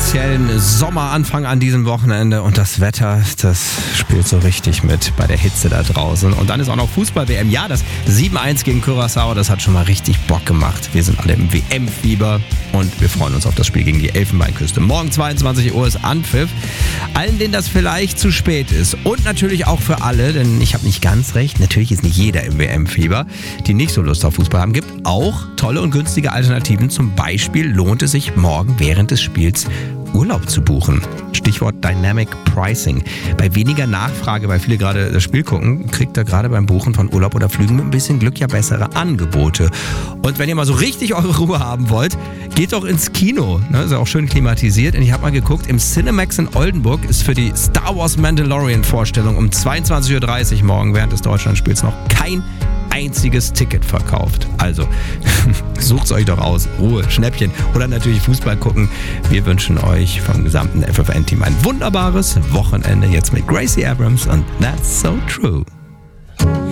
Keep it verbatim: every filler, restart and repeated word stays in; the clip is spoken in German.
offiziellen Sommeranfang an diesem Wochenende und das Wetter, das spielt so richtig mit bei der Hitze da draußen. Und dann ist auch noch Fußball-W M. Ja, das sieben eins gegen Curaçao, das hat schon mal richtig Bock gemacht. Wir sind alle im W M-Fieber und wir freuen uns auf das Spiel gegen die Elfenbeinküste. Morgen zweiundzwanzig Uhr ist Anpfiff. Allen, denen das vielleicht zu spät ist und natürlich auch für alle, denn ich habe nicht ganz recht, natürlich ist nicht jeder im W M-Fieber, die nicht so Lust auf Fußball haben, gibt auch tolle und günstige Alternativen. Zum Beispiel lohnt es sich morgen während des Spiels Urlaub zu buchen. Stichwort Dynamic Pricing. Bei weniger Nachfrage, weil viele gerade das Spiel gucken, kriegt ihr gerade beim Buchen von Urlaub oder Flügen mit ein bisschen Glück ja bessere Angebote. Und wenn ihr mal so richtig eure Ruhe haben wollt, geht doch ins Kino. Ne, ist ja auch schön klimatisiert. Und ich habe mal geguckt, im Cinemax in Oldenburg ist für die Star Wars Mandalorian Vorstellung um zweiundzwanzig Uhr dreißig morgen während des Deutschlandspiels noch kein einziges Ticket verkauft. Also, sucht's euch doch aus. Ruhe, Schnäppchen oder natürlich Fußball gucken. Wir wünschen euch vom gesamten F F N-Team ein wunderbares Wochenende jetzt mit Gracie Abrams und That's So True.